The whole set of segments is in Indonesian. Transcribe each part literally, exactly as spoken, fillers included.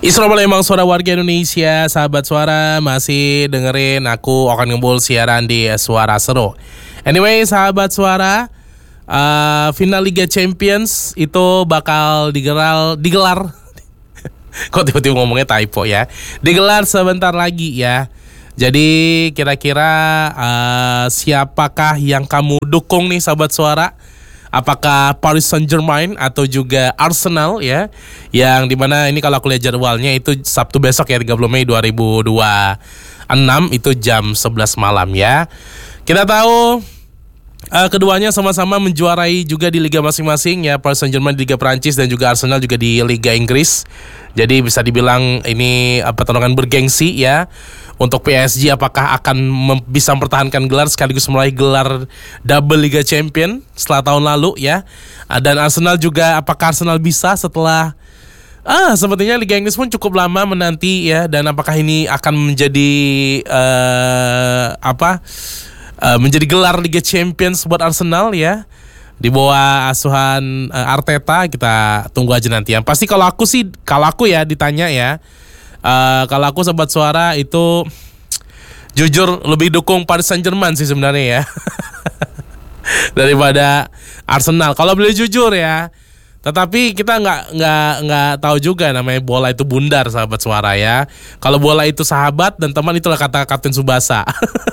Assalamualaikum suara warga Indonesia, sahabat suara, masih dengerin aku akan ngebul siaran di Suara Seru. Anyway, sahabat suara, uh, final Liga Champions itu bakal digelar, digelar. Kok tiba-tiba ngomongnya typo ya? Digelar sebentar lagi ya. Jadi kira-kira uh, siapakah yang kamu dukung nih sahabat suara? Apakah Paris Saint-Germain atau juga Arsenal ya? Yang dimana ini kalau aku lihat jadwalnya itu Sabtu besok ya, tiga puluh Mei dua ribu dua puluh enam itu jam sebelas malam ya. Kita tahu uh, keduanya sama-sama menjuarai juga di liga masing-masing ya. Paris Saint-Germain di Liga Prancis dan juga Arsenal juga di Liga Inggris. Jadi bisa dibilang ini pertarungan bergengsi ya. Untuk P S G apakah akan mem- bisa mempertahankan gelar sekaligus meraih gelar double Liga Champion setelah tahun lalu ya. Dan Arsenal juga apakah Arsenal bisa setelah ah sepertinya Liga Inggris pun cukup lama menanti ya. Dan apakah ini akan menjadi uh, apa uh, menjadi gelar Liga Champions buat Arsenal ya, di bawah asuhan uh, Arteta. Kita tunggu aja nanti. Yang pasti kalau aku sih, kalau aku ya ditanya ya, Uh, kalau aku sobat suara itu jujur lebih dukung Paris Saint-Germain sih sebenarnya ya daripada Arsenal. Kalau boleh jujur ya. Tetapi kita nggak nggak nggak tahu juga, namanya bola itu bundar sahabat suara ya. Kalau bola itu sahabat dan teman, itulah kata Kapten Tsubasa.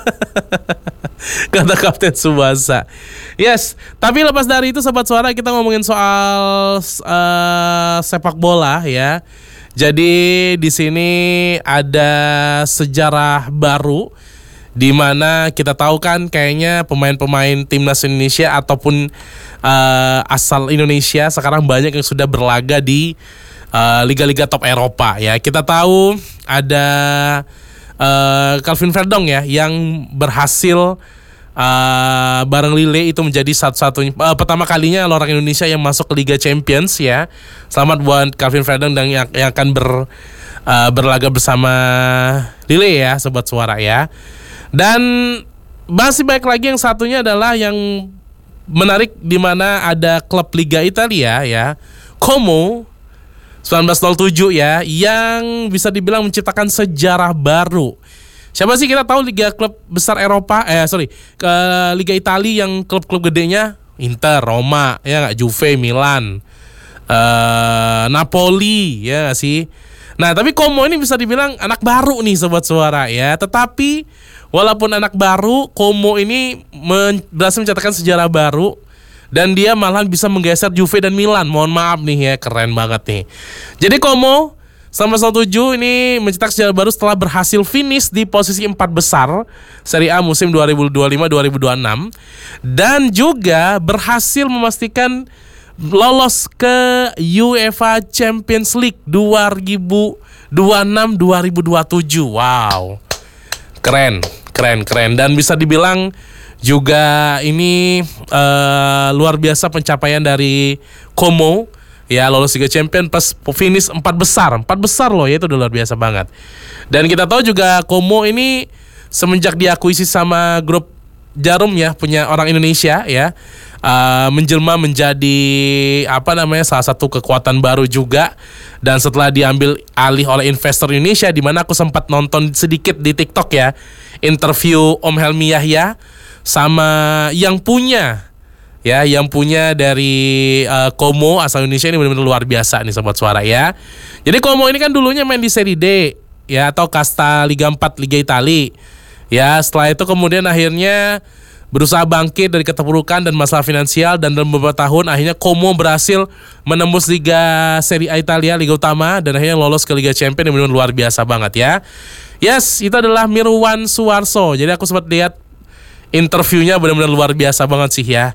Kata Kapten Tsubasa. Yes. Tapi lepas dari itu sobat suara, kita ngomongin soal uh, sepak bola ya. Jadi di sini ada sejarah baru di mana kita tahu kan kayaknya pemain-pemain timnas Indonesia ataupun uh, asal Indonesia sekarang banyak yang sudah berlaga di uh, liga-liga top Eropa ya. Kita tahu ada uh, Calvin Verdong ya yang berhasil Uh, bareng Lille itu menjadi satu-satunya uh, pertama kalinya orang Indonesia yang masuk ke Liga Champions ya. Selamat buat Calvin Verdong dan yang, yang akan ber, uh, berlaga bersama Lille ya sobat suara ya. Dan masih baik lagi yang satunya adalah yang menarik, di mana ada klub Liga Italia ya, Como seribu sembilan ratus tujuh ya, yang bisa dibilang menciptakan sejarah baru. Siapa sih kita tahu liga klub besar Eropa, eh sorry, ke Liga Italia yang klub-klub gedenya Inter, Roma, ya nggak, Juve, Milan, uh, Napoli, ya nggak sih. Nah tapi Como ini bisa dibilang anak baru nih sobat suara ya. Tetapi walaupun anak baru, Como ini men- berhasil mencatatkan sejarah baru. Dan dia malahan bisa menggeser Juve dan Milan. Mohon maaf nih ya, keren banget nih. Jadi Como sama satu tujuh ini mencetak sejarah baru setelah berhasil finish di posisi empat besar Serie A musim dua ribu dua puluh lima dua ribu dua puluh enam dan juga berhasil memastikan lolos ke UEFA Champions League dua ribu dua puluh enam dua ribu dua puluh tujuh. Wow. Keren, keren, keren, dan bisa dibilang juga ini uh, luar biasa pencapaian dari Como. Ya, lolos Liga Champions pas finish empat besar. Empat besar loh ya, itu udah luar biasa banget. Dan kita tahu juga Como ini semenjak diakuisisi sama grup Jarum ya, punya orang Indonesia ya, uh, menjelma menjadi apa namanya salah satu kekuatan baru juga. Dan setelah diambil alih oleh investor Indonesia, di mana aku sempat nonton sedikit di TikTok ya, interview Om Helmi Yahya sama yang punya ya, yang punya dari uh, Como asal Indonesia ini benar-benar luar biasa nih sobat suara ya. Jadi Como ini kan dulunya main di Serie D ya, atau kasta Liga empat Liga Italia. Ya, setelah itu kemudian akhirnya berusaha bangkit dari keterpurukan dan masalah finansial, dan dalam beberapa tahun akhirnya Como berhasil menembus Liga Serie A Italia, Liga Utama, dan akhirnya lolos ke Liga Champions yang benar-benar luar biasa banget ya. Yes, itu adalah Mirwan Suwarso. Jadi aku sempat lihat interviewnya, benar-benar luar biasa banget sih ya.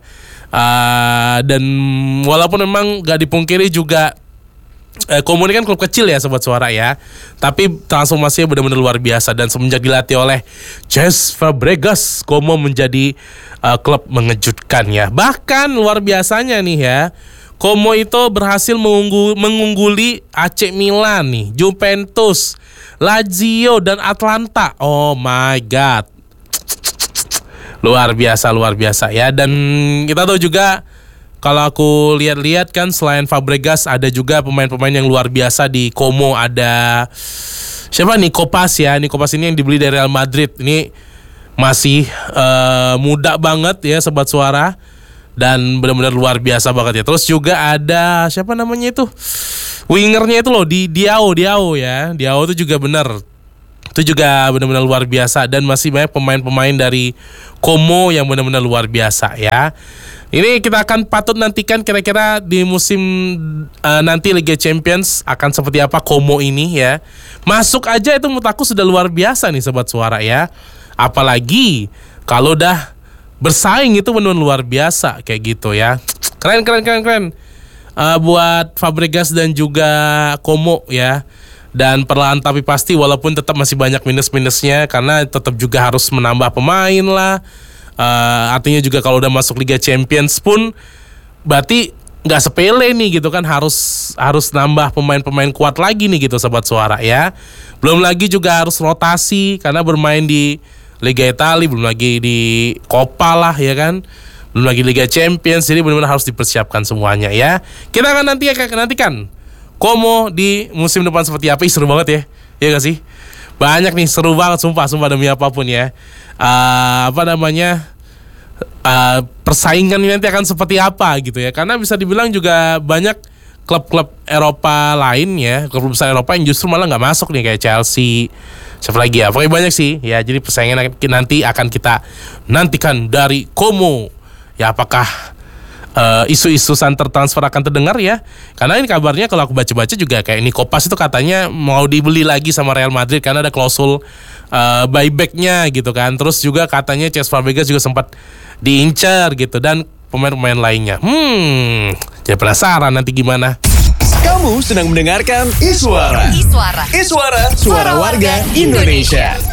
Uh, dan walaupun memang gak dipungkiri juga uh, Como ini kan klub kecil ya sobat suara ya, tapi transformasinya benar-benar luar biasa. Dan semenjak dilatih oleh Cesc Fabregas, Como menjadi uh, klub mengejutkan ya. Bahkan luar biasanya nih ya, Como itu berhasil mengunggul, mengungguli A C Milan nih, Juventus, Lazio, dan Atlanta. Oh my god, luar biasa, luar biasa ya. Dan kita tahu juga kalau aku lihat-lihat kan selain Fabregas ada juga pemain-pemain yang luar biasa di Como. Ada siapa nih? Kopas ya. Nih Kopas ini yang dibeli dari Real Madrid. Ini masih uh, muda banget ya Sobat Suara. Dan benar-benar luar biasa banget ya. Terus juga ada siapa namanya itu? Wingernya itu loh, di Diao, Diao ya. Diao itu juga benar. Itu juga benar-benar luar biasa. Dan masih banyak pemain-pemain dari Como yang benar-benar luar biasa ya. Ini kita akan patut nantikan kira-kira di musim uh, nanti Liga Champions akan seperti apa Como ini ya. Masuk aja itu menurut aku sudah luar biasa nih Sobat Suara ya. Apalagi kalau udah bersaing itu benar-benar luar biasa kayak gitu ya. Keren keren keren keren. Uh, buat Fabregas dan juga Como ya. Dan perlahan tapi pasti walaupun tetap masih banyak minus-minusnya karena tetap juga harus menambah pemain lah. Uh, artinya juga kalau udah masuk Liga Champions pun berarti nggak sepele nih gitu kan, harus harus nambah pemain-pemain kuat lagi nih gitu Sobat Suara ya. Belum lagi juga harus rotasi karena bermain di Liga Italia, belum lagi di Copa lah ya kan, belum lagi Liga Champions, jadi benar-benar harus dipersiapkan semuanya ya. Kita akan nanti akan nantikan Como di musim depan seperti apa. Ih, seru banget ya, ya gak sih? Banyak nih, seru banget sumpah, sumpah demi apapun ya. Uh, apa namanya uh, persaingan ini nanti akan seperti apa gitu ya, karena bisa dibilang juga banyak klub-klub Eropa lain ya, klub besar Eropa yang justru malah nggak masuk nih kayak Chelsea, siapa lagi ya, pokoknya banyak sih ya. Jadi persaingan nanti akan kita nantikan dari Como ya. Apakah Uh, isu-isu santer transfer akan terdengar ya? Karena ini kabarnya kalau aku baca-baca juga kayak ini Kopas itu katanya mau dibeli lagi sama Real Madrid karena ada klausul uh, buybacknya gitu kan. Terus juga katanya Cesc Fabregas juga sempat diincar gitu, dan pemain-pemain lainnya. Hmm, jadi penasaran nanti gimana. Kamu sedang mendengarkan Iswara. Iswara. Iswara, suara warga Indonesia.